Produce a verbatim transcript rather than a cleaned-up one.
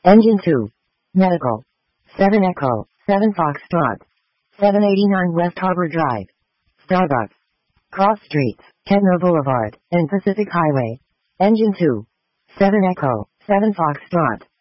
Engine two. Medical. seven Echo, seven Foxtrot. seven eighty-nine West Harbor Drive. Starbucks. Cross Streets, Kettner Boulevard, and Pacific Highway. Engine two. seven Echo, seven Foxtrot.